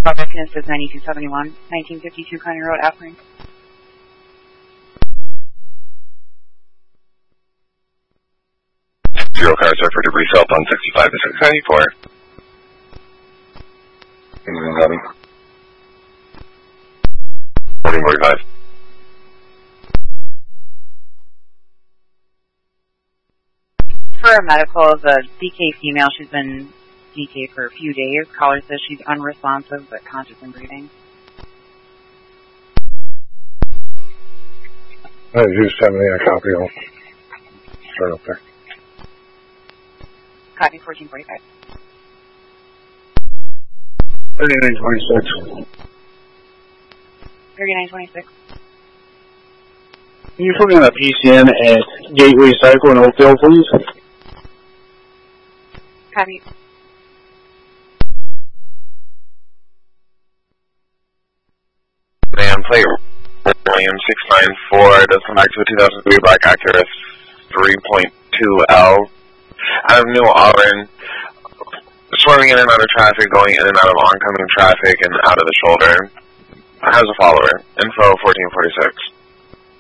Reconnaissance is 9271, 1952 County Road, Appling. Zero car search for debris south on 65 to 694. Copy. 1445. For a medical, the DK female, she's been DK for a few days. Caller says she's unresponsive but conscious and breathing. Who's sending me a copy? I'll start up there. Copy 1445. 3926. 3926. Can you put me on a PCN at Gateway Cycle in Oakdale, please? Copy. Man, plate William 694 does come back to a 2003 Black Acura 3.2L. Out of New Auburn, swerving in and out of traffic, going in and out of oncoming traffic and out of the shoulder. Has a follower. Info 1446.